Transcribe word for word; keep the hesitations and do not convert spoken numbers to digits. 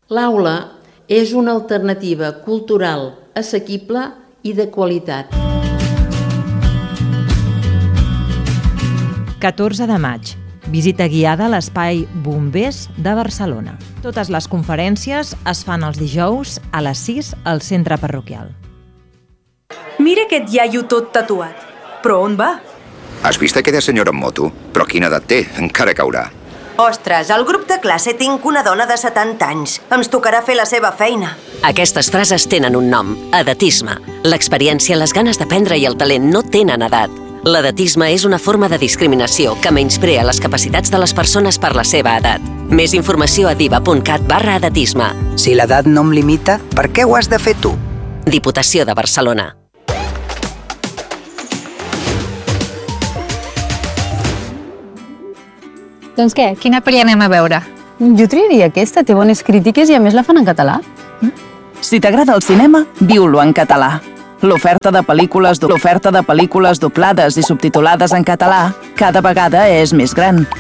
L'aula és una alternativa cultural assequible i de qualitat. catorze de maig. Visita guiada a l'Espai Bombers de Barcelona. Totes les conferències es fan els dijous a les sis al centre parroquial. Mira aquest iaio tot tatuat. Però on va? Has vist aquella senyora en moto? Però quina edat té? Encara caurà. Ostres, al grup de classe tinc una dona de setanta anys. Ens tocarà fer la seva feina. Aquestes frases tenen un nom, edatisme. L'experiència, les ganes d'aprendre i el talent no tenen edat. L'edatisme és una forma de discriminació que menysprea les capacitats de les persones per la seva edat. Més informació a diva punt cat barra edatisme. Si l'edat no em limita, per què ho has de fer tu? Diputació de Barcelona. Doncs què, quina pel·li anem a veure? Jo triaria aquesta, té bones crítiques i a més la fan en català. Si t'agrada el cinema, viu-lo en català. L'oferta de pel·lícules l'oferta de pel·lícules doblades i subtitulades en català cada vegada és més gran.